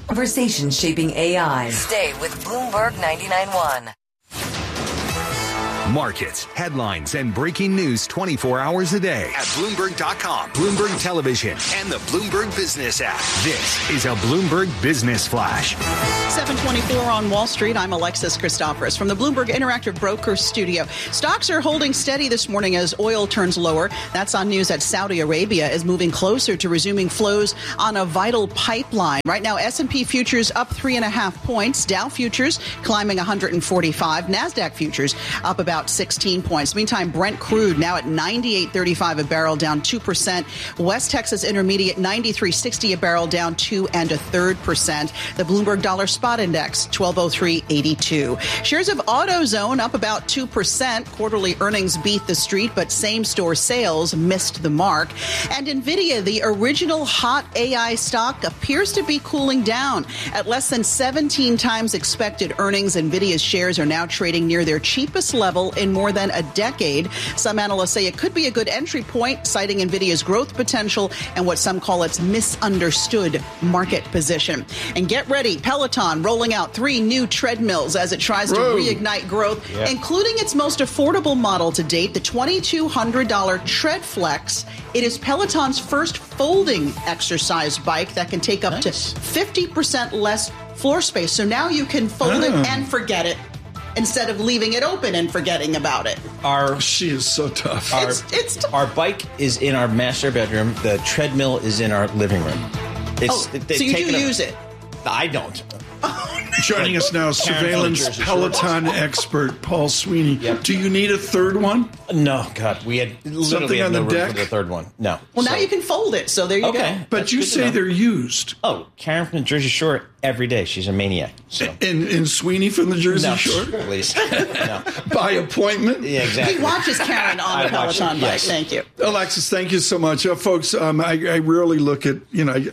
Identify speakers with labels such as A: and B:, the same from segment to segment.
A: Conversations shaping AI.
B: Stay with Bloomberg 99.1.
C: Markets, headlines, and breaking news 24 hours a day at Bloomberg.com, Bloomberg Television, and the Bloomberg Business app. This is a Bloomberg Business Flash.
D: 7:24 on Wall Street. I'm Alexis Christoforous from the Bloomberg Interactive Brokers studio. Stocks are holding steady this morning as oil turns lower. That's on news that Saudi Arabia is moving closer to resuming flows on a vital pipeline. Right now, S&P futures up 3.5 points. Dow futures climbing 145. NASDAQ futures up about 16 points. Meantime, Brent crude now at $98.35 a barrel, down 2%. West Texas Intermediate, $93.60 a barrel, down 2 1/3%. The Bloomberg Dollar Spot Index, 1203.82. Shares of AutoZone up about 2%. Quarterly earnings beat the street, but same-store sales missed the mark. And NVIDIA, the original hot AI stock, appears to be cooling down. At less than 17 times expected earnings, NVIDIA's shares are now trading near their cheapest level in more than a decade. Some analysts say it could be a good entry point, citing NVIDIA's growth potential and what some call its misunderstood market position. And get ready, Peloton rolling out 3 new treadmills as it tries to reignite growth, including its most affordable model to date, the $2,200 TreadFlex. It is Peloton's first folding exercise bike that can take up to 50% less floor space. So now you can fold it and forget it, instead of leaving it open and forgetting about it.
E: She is so tough.
F: Our bike is in our master bedroom. The treadmill is in our living room.
D: So you do use it?
F: I don't.
E: Joining us now, surveillance Peloton expert Paul Sweeney. Yep. Do you need a third one?
F: No, God, we had
E: something on the deck
F: for the third one. No.
D: Well, now you can fold it. So there you go.
E: But you say they're used.
F: Oh, Karen from the Jersey Shore every day. She's a maniac. So.
E: And Sweeney from the Jersey Shore?
F: Please. No.
E: By appointment?
F: Yeah, exactly.
D: He watches Karen on the Peloton bike.
F: Yes.
D: Thank you.
E: Alexis, thank you so much. Folks, I rarely look at,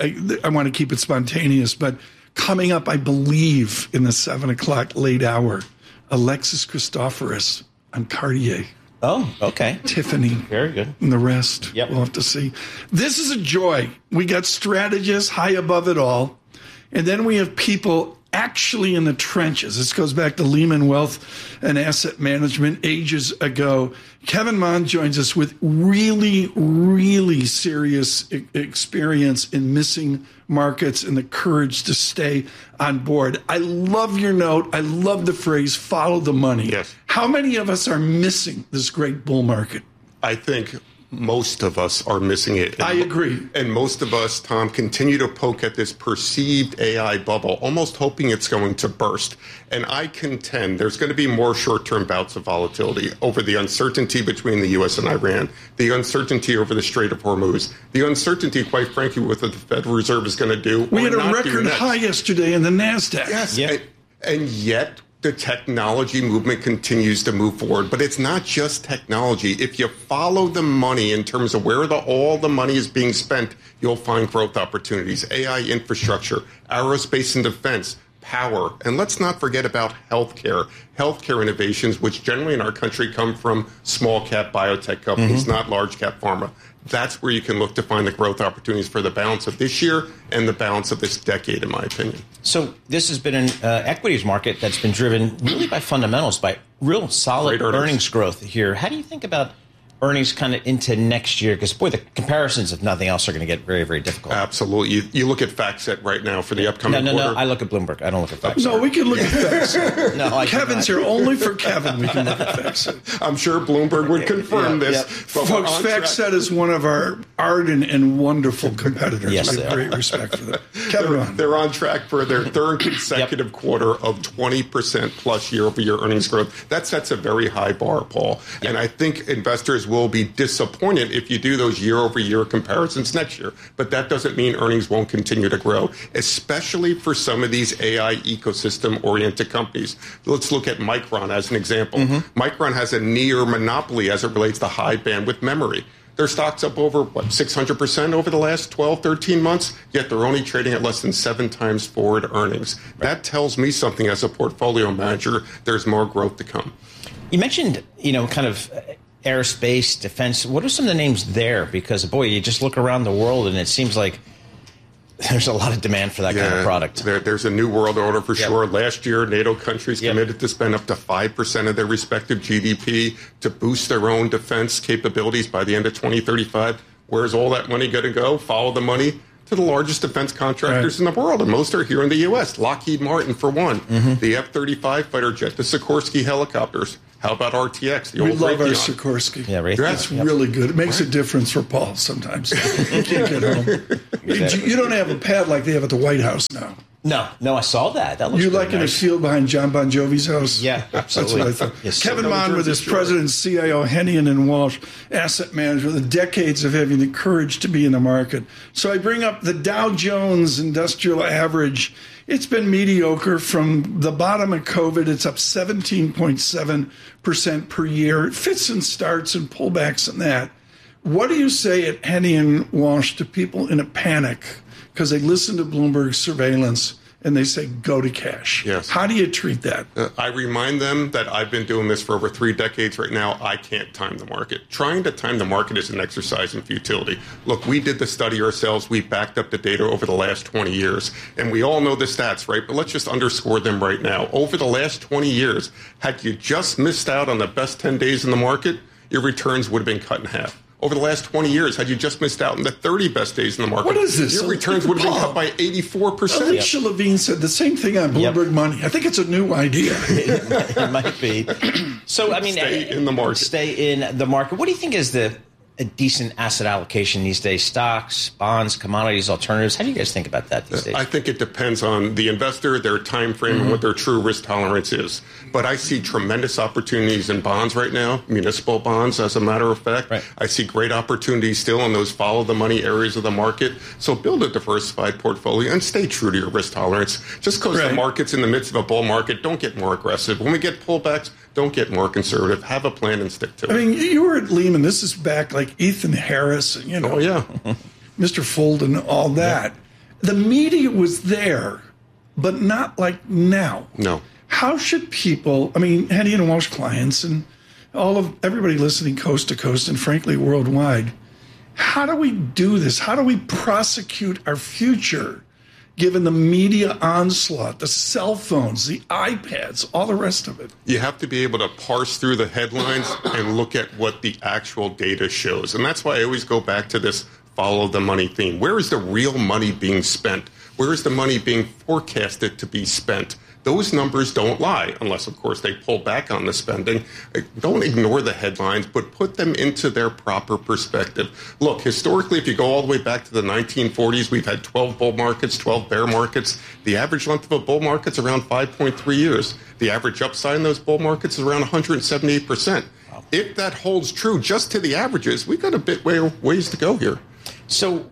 E: I want to keep it spontaneous, but coming up, I believe, in the 7 o'clock late hour, Alexis Christoforous on Cartier.
F: Oh, okay.
E: Tiffany.
F: Very good.
E: And the rest.
F: Yep.
E: We'll have to see. This is a joy. We got strategists high above it all. And then we have people actually in the trenches. This goes back to Lehman Wealth and Asset Management ages ago. Kevin Mon joins us with really, really serious experience in missing markets and the courage to stay on board. I love your note. I love the phrase, follow the money.
G: Yes.
E: How many of us are missing this great bull market?
G: I think most of us are missing it.
E: I agree.
G: And most of us, Tom, continue to poke at this perceived AI bubble, almost hoping it's going to burst. And I contend there's going to be more short-term bouts of volatility over the uncertainty between the U.S. and Iran, the uncertainty over the Strait of Hormuz, the uncertainty, quite frankly, with what the Federal Reserve is going to do.
E: We had a record high yesterday in the NASDAQ.
G: Yes. Yep. And yet the technology movement continues to move forward. But it's not just technology. If you follow the money in terms of where all the money is being spent, you'll find growth opportunities, AI infrastructure, aerospace and defense, power. And let's not forget about healthcare innovations, which generally in our country come from small cap biotech companies, not large cap pharma. That's where you can look to find the growth opportunities for the balance of this year and the balance of this decade, in my opinion.
F: So this has been an equities market that's been driven really by fundamentals, by real solid earnings growth here. How do you think about earnings kind of into next year? Because, boy, the comparisons, if nothing else, are going to get very, very difficult.
G: Absolutely. You look at FactSet right now for the upcoming quarter.
F: No. I look at Bloomberg. I don't look at FactSet.
E: No, we can look at FactSet.
F: No,
E: Kevin's here only for Kevin. We can look at FactSet.
G: I'm sure Bloomberg would confirm this.
E: Folks, FactSet is one of our ardent and wonderful competitors.
F: Yes,
E: we have great respect for them. Kevin,
G: they're on track for their third consecutive quarter of 20% plus year-over-year earnings growth. That sets a very high bar, Paul. Yep. And I think investors will be disappointed if you do those year-over-year comparisons next year. But that doesn't mean earnings won't continue to grow, especially for some of these AI ecosystem-oriented companies. Let's look at Micron as an example. Micron has a near monopoly as it relates to high bandwidth memory. Their stock's up over, 600% over the last 12, 13 months, yet they're only trading at less than 7 times forward earnings. That tells me something as a portfolio manager. There's more growth to come.
F: You mentioned, kind of aerospace, defense. What are some of the names there? Because, boy, you just look around the world and it seems like there's a lot of demand for that kind of product.
G: There's a new world order for sure. Last year, NATO countries committed to spend up to 5% of their respective GDP to boost their own defense capabilities by the end of 2035. Where's all that money going to go? Follow the money to the largest defense contractors in the world, and most are here in the U.S. Lockheed Martin, for one. The F-35 fighter jet, the Sikorsky helicopters. How about RTX? The
E: we
G: old
E: love
G: Raytheon.
E: our Sikorsky.
F: Yeah, Raytheon.
E: That's really good. It makes a difference for Paul sometimes. You can't get home. You don't have a pad like they have at the White House now.
F: No, I saw that. That looks
E: You
F: pretty
E: like in a
F: nice.
E: field behind John Bon Jovi's house?
F: Yeah, absolutely.
E: That's what I thought.
F: Yes,
E: Kevin
F: sir.
E: Mon with his president and CIO, Hennian and Walsh, asset manager, the decades of having the courage to be in the market. So I bring up the Dow Jones Industrial Average. It's been mediocre from the bottom of COVID. It's up 17.7% per year. It fits and starts and pullbacks and that. What do you say at Hennian Walsh to people in a panic because they listen to Bloomberg surveillance and they say, go to cash?
G: Yes.
E: How do you treat that?
G: I remind them that I've been doing this for over 3 decades right now. I can't time the market. Trying to time the market is an exercise in futility. Look, we did the study ourselves. We backed up the data over the last 20 years. And we all know the stats, right? But let's just underscore them right now. Over the last 20 years, had you just missed out on the best 10 days in the market, your returns would have been cut in half. Over the last 20 years, had you just missed out on the 30 best days in the market,
E: What is this?
G: your returns would have been cut by 84%.
E: Alicia Levine said the same thing on Bloomberg Money. I think it's a new idea.
F: It might be. So, I mean,
G: Stay in the market.
F: Stay in the market. What do you think is a decent asset allocation these days? Stocks, bonds, commodities, alternatives. How do you guys think about that these days?
G: I think it depends on the investor, their time frame, and what their true risk tolerance is. But I see tremendous opportunities in bonds right now, municipal bonds, as a matter of fact.
F: Right.
G: I see great opportunities still in those follow-the-money areas of the market. So build a diversified portfolio and stay true to your risk tolerance. Just because the market's in the midst of a bull market, don't get more aggressive. When we get pullbacks, don't get more conservative. Have a plan and stick to it.
E: I mean, you were at Lehman. This is back like Ethan Harris, and,
G: Oh, yeah.
E: Mr. Folden, all that. The media was there, but not like now.
G: No.
E: How should people, I mean, Hennian and Walsh clients and everybody listening coast to coast and frankly worldwide, how do we do this? How do we prosecute our future given the media onslaught, the cell phones, the iPads, all the rest of it?
G: You have to be able to parse through the headlines and look at what the actual data shows. And that's why I always go back to this follow the money theme. Where is the real money being spent? Where is the money being forecasted to be spent? Those numbers don't lie, unless, of course, they pull back on the spending. Don't ignore the headlines, but put them into their proper perspective. Look, historically, if you go all the way back to the 1940s, we've had 12 bull markets, 12 bear markets. The average length of a bull market's around 5.3 years. The average upside in those bull markets is around 178%. Wow. If that holds true just to the averages, we've got a bit ways to go here.
F: So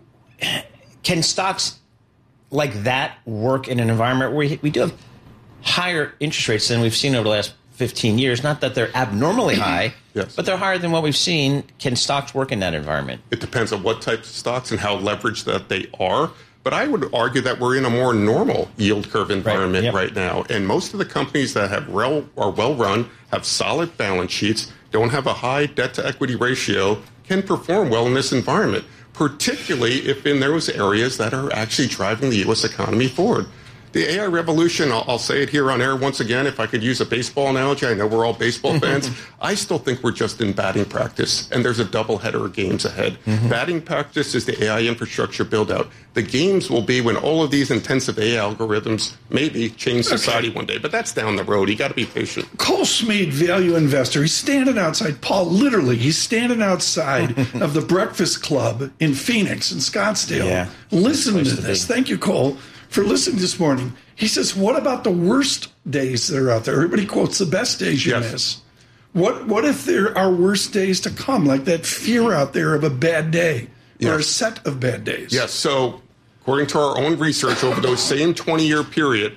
F: can stocks like that work in an environment where we do have higher interest rates than we've seen over the last 15 years? Not that they're abnormally high,
G: yes,
F: but they're higher than what we've seen. Can stocks work in that environment?
G: It depends on what types of stocks and how leveraged that they are. But I would argue that we're in a more normal yield curve environment right now. And most of the companies that are well run, have solid balance sheets, don't have a high debt to equity ratio, can perform well in this environment, particularly if in those areas that are actually driving the U.S. economy forward. The AI revolution, I'll say it here on air once again, if I could use a baseball analogy, I know we're all baseball fans. I still think we're just in batting practice, and there's a doubleheader of games ahead. Batting practice is the AI infrastructure build-out. The games will be when all of these intensive AI algorithms maybe change society one day, but that's down the road. You got to be patient.
E: Cole Smead, value investor, he's standing outside. Paul, literally, he's standing outside of the Breakfast Club in Phoenix, in Scottsdale.
F: Yeah.
E: Listen to this. Thank you, Cole, for listening this morning. He says, what about the worst days that are out there? Everybody quotes the best days you miss. What if there are worse days to come, like that fear out there of a bad day or a set of bad days?
G: Yes. So according to our own research over those same 20-year period,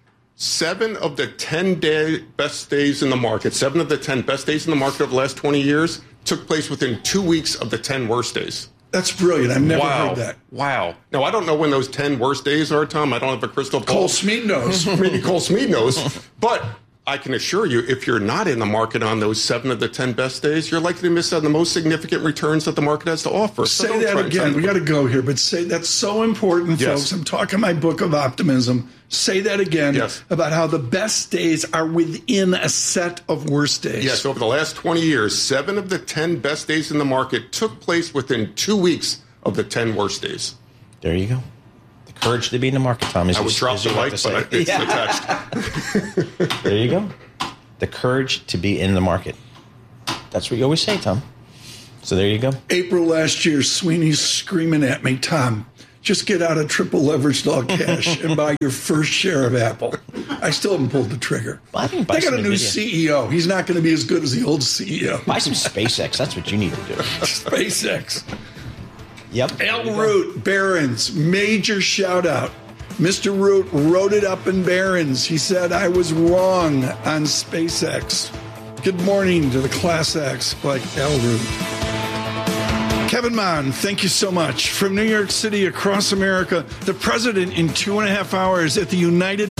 G: 7 of the 10 best days in the market, 7 of the 10 best days in the market over the last 20 years took place within 2 weeks of the 10 worst days.
E: That's brilliant. I've never heard that.
G: Wow. Now, I don't know when those 10 worst days are, Tom. I don't have a crystal ball.
E: Cole Smead knows.
G: Maybe Cole Smead knows. But I can assure you, if you're not in the market on those 7 of the 10 best days, you're likely to miss out on the most significant returns that the market has to offer. So
E: say that again. We got to go here, but say that's so important, folks. I'm talking my book of optimism. Say that again about how the best days are within a set of worst days.
G: Yes, over the last 20 years, 7 of the 10 best days in the market took place within 2 weeks of the 10 worst days.
F: There you go. The courage to be in the market, Tom.
G: I would drop the mic, but it's attached.
F: There you go. The courage to be in the market. That's what you always say, Tom. So there you go.
E: April last year, Sweeney's screaming at me, Tom, just get out of triple leveraged all cash and buy your first share of Apple. I still haven't pulled the trigger.
F: Well,
E: they got a new CEO. He's not going to be as good as the old CEO.
F: Buy some SpaceX. That's what you need to do.
E: SpaceX.
F: Yep.
E: Al Root, Barron's, major shout out. Mr. Root wrote it up in Barron's. He said, I was wrong on SpaceX. Good morning to the Class X like Al Root. Kevin Mon, thank you so much. From New York City across America, the president in 2.5 hours at the United